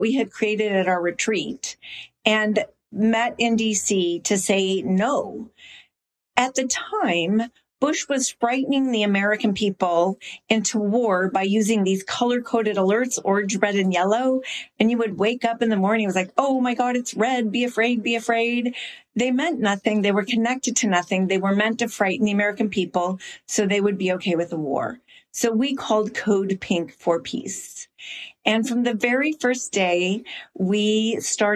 we had created at our retreat and met in DC to say no. At the time, Bush was frightening the American people into war by using these color-coded alerts, orange, red, and yellow. And you would wake up in the morning, it was like, oh my God, it's red, be afraid, be afraid. They meant nothing. They were connected to nothing. They were meant to frighten the American people so they would be okay with the war. So we called Code Pink for peace. And from the very first day, we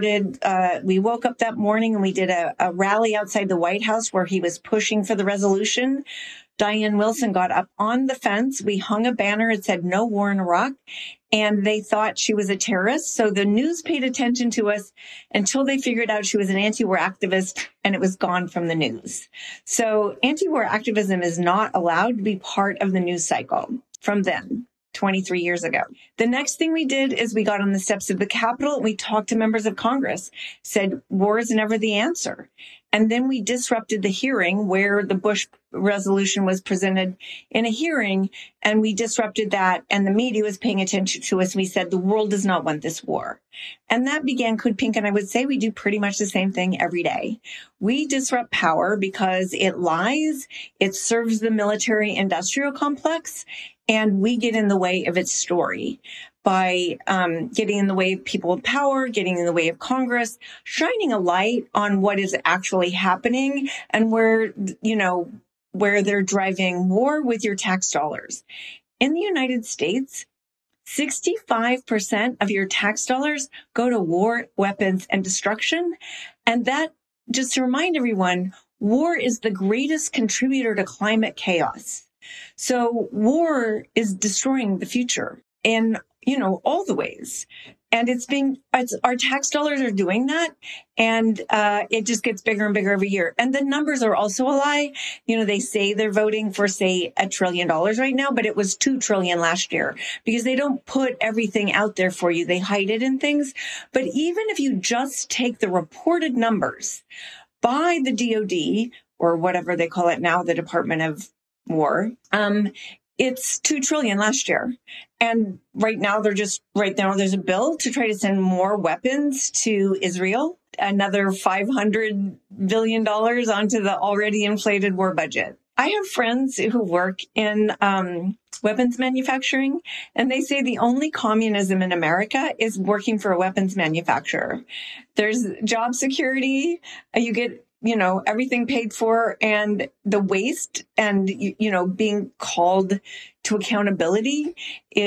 woke up that morning and we did a rally outside the White House where he was pushing for the resolution. Diane Wilson got up on the fence. We hung a banner. It said no war in Iraq. And they thought she was a terrorist. So the news paid attention to us until they figured out she was an anti-war activist, and it was gone from the news. So anti-war activism is not allowed to be part of the news cycle from then. 23 years ago. The next thing we did is we got on the steps of the Capitol and we talked to members of Congress, said war is never the answer. And then we disrupted the hearing where the Bush resolution was presented in a hearing, and we disrupted that, and the media was paying attention to us. We said the world does not want this war. And that began Code Pink, and I would say we do pretty much the same thing every day. We disrupt power because it lies, it serves the military-industrial complex, and we get in the way of its story by getting in the way of people of power, getting in the way of Congress, shining a light on what is actually happening and where they're driving war with your tax dollars. In the United States, 65% of your tax dollars go to war, weapons, and destruction. And that, just to remind everyone, war is the greatest contributor to climate chaos. So war is destroying the future in, all the ways. And our tax dollars are doing that. And it just gets bigger and bigger every year. And the numbers are also a lie. They say they're voting for, say, $1 trillion right now, but it was $2 trillion last year because they don't put everything out there for you. They hide it in things. But even if you just take the reported numbers by the DOD or whatever they call it now, the Department of War, it's $2 trillion last year. And right now there's a bill to try to send more weapons to Israel, another $500 billion onto the already inflated war budget. I have friends who work in weapons manufacturing, and they say the only communism in America is working for a weapons manufacturer. There's job security, you get everything paid for, and the waste and, being called to accountability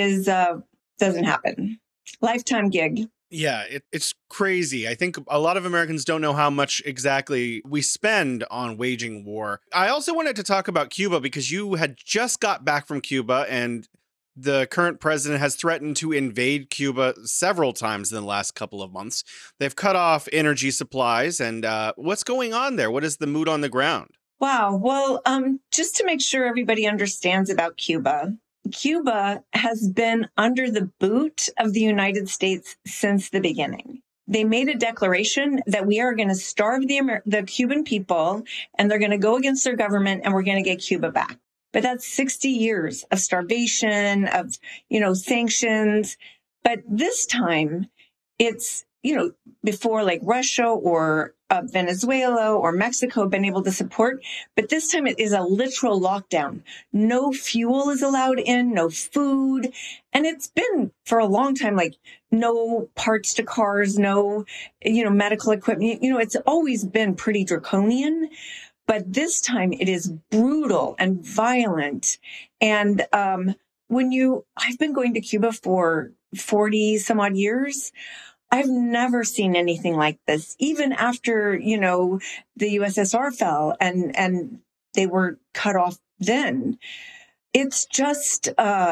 doesn't happen. Lifetime gig. Yeah, it's crazy. I think a lot of Americans don't know how much exactly we spend on waging war. I also wanted to talk about Cuba because you had just got back from Cuba, and the current president has threatened to invade Cuba several times in the last couple of months. They've cut off energy supplies. And what's going on there? What is the mood on the ground? Wow. Well, just to make sure everybody understands about Cuba, Cuba has been under the boot of the United States since the beginning. They made a declaration that we are going to starve the Cuban people, and they're going to go against their government, and we're going to get Cuba back. But that's 60 years of starvation, of, sanctions. But this time it's, before like Russia or Venezuela or Mexico have been able to support. But this time it is a literal lockdown. No fuel is allowed in, no food. And it's been for a long time, like no parts to cars, no, medical equipment. It's always been pretty draconian. But this time it is brutal and violent. And I've been going to Cuba for 40 some odd years. I've never seen anything like this, even after, the USSR fell and they were cut off then. It's just,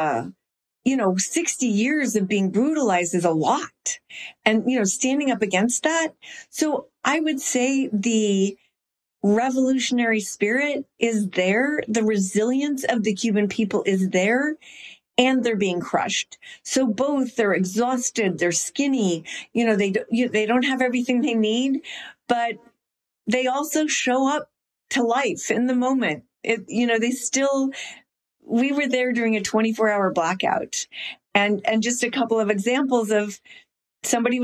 60 years of being brutalized is a lot. And, standing up against that. So I would say the revolutionary spirit is there. The resilience of the Cuban people is there, and they're being crushed. So both, they're exhausted, they're skinny, they don't have everything they need, but they also show up to life in the moment. We were there during a 24-hour blackout, and just a couple of examples of somebody